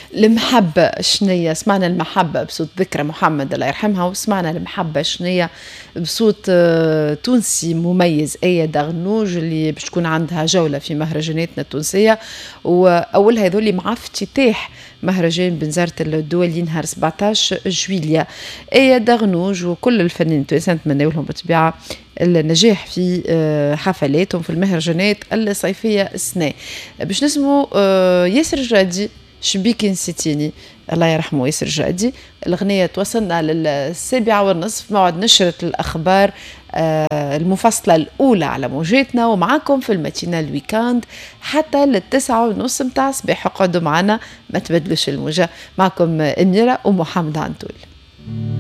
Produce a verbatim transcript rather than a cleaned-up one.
المحبة شنية؟ سمعنا المحبة بصوت ذكرى محمد الله يرحمها، وسمعنا المحبة شنية بصوت آه، تونسي مميز، آية دغنوج اللي باش تكون عندها جولة في مهرجاناتنا التونسية، وأولها هذول مع افتتاح مهرجان بنزرة الدولي نهار سبعطاش جويليا. آية دغنوج وكل الفنانين التونسيين نتمنى لهم بالطبيعة النجاح في آه، حفلاتهم في المهرجانات الصيفية السنة. باش نسمو آه، ياسر الجادي شبيكي نسيتيني، الله يرحمه ياسر الجادي. الأغنية توصلنا للسابعة والنصف، موعد نشرة الأخبار آه، المفصلة الأولى على موجاتنا، ومعاكم في الماتينال الويكاند حتى للتسعة ونص متاع الصباح. اقعدوا معنا ما تبدلوش الموجة. معكم أميرة ومحمد عنتول.